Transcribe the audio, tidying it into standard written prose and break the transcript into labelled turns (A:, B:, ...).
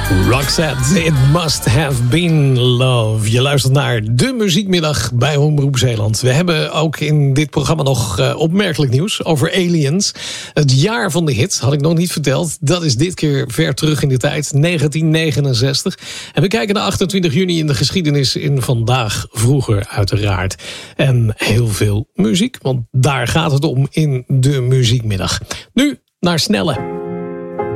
A: Roxette, It Must Have Been Love. Je luistert naar de Muziekmiddag bij Omroep Zeeland. We hebben ook in dit programma nog opmerkelijk nieuws over Aliens. Het jaar van de hit, had ik nog niet verteld. Dat is dit keer ver terug in de tijd, 1969. En we kijken naar 28 juni in de geschiedenis in Vandaag Vroeger uiteraard. En heel veel muziek, want daar gaat het om in de Muziekmiddag. Nu naar Snelle.